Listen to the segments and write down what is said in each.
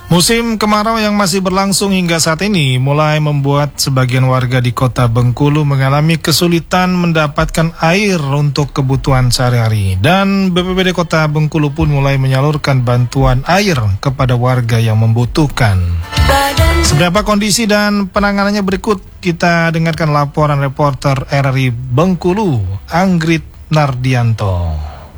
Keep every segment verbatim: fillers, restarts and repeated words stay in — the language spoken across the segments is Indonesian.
Musim kemarau yang masih berlangsung hingga saat ini mulai membuat sebagian warga di Kota Bengkulu mengalami kesulitan mendapatkan air untuk kebutuhan sehari-hari. Dan B P B D Kota Bengkulu pun mulai menyalurkan bantuan air kepada warga yang membutuhkan. Seberapa kondisi dan penanganannya berikut kita dengarkan laporan reporter R R I Bengkulu, Anggrit Nardianto.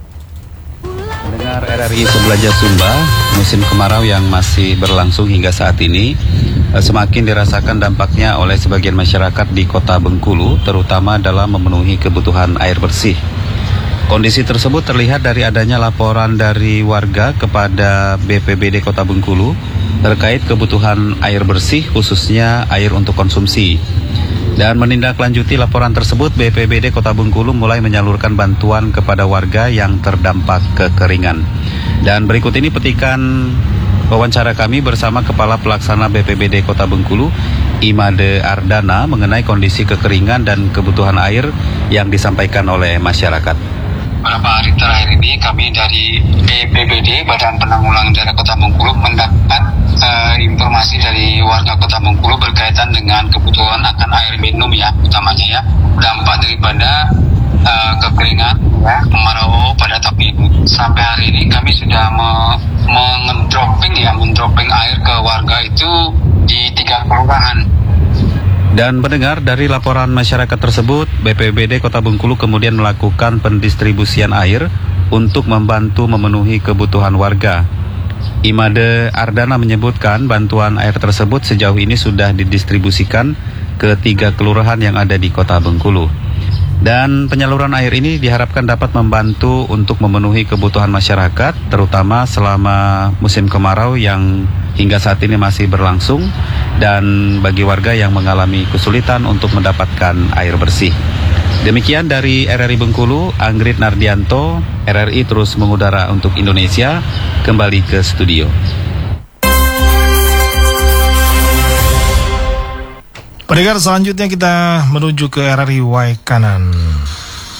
Mendengar R R I Sebelajar Sumba, musim kemarau yang masih berlangsung hingga saat ini semakin dirasakan dampaknya oleh sebagian masyarakat di Kota Bengkulu, terutama dalam memenuhi kebutuhan air bersih. Kondisi tersebut terlihat dari adanya laporan dari warga kepada B P B D Kota Bengkulu terkait kebutuhan air bersih, khususnya air untuk konsumsi. Dan menindaklanjuti laporan tersebut, B P B D Kota Bengkulu mulai menyalurkan bantuan kepada warga yang terdampak kekeringan. Dan berikut ini petikan wawancara kami bersama Kepala Pelaksana B P B D Kota Bengkulu, Imade Ardana, mengenai kondisi kekeringan dan kebutuhan air yang disampaikan oleh masyarakat. Beberapa hari terakhir ini kami dari B P B D, Badan Penanggulangan Daerah Kota Bengkulu, mendapat uh, informasi dari warga Kota Bengkulu berkaitan dengan kebutuhan akan air minum ya, utamanya ya, dampak daripada uh, kekeringan ya, kemarau pada tahun ini. Sampai hari ini kami sudah me- mendropping ya, mendropping air ke warga itu di tiga kelurahan. Dan mendengar dari laporan masyarakat tersebut, B P B D Kota Bengkulu kemudian melakukan pendistribusian air untuk membantu memenuhi kebutuhan warga. Imade Ardana menyebutkan bantuan air tersebut sejauh ini sudah didistribusikan ke tiga kelurahan yang ada di Kota Bengkulu. Dan penyaluran air ini diharapkan dapat membantu untuk memenuhi kebutuhan masyarakat, terutama selama musim kemarau yang hingga saat ini masih berlangsung, dan bagi warga yang mengalami kesulitan untuk mendapatkan air bersih. Demikian dari R R I Bengkulu, Anggrit Nardianto, R R I terus mengudara untuk Indonesia, kembali ke studio. Pendengar, selanjutnya kita menuju ke R R I Waikanan.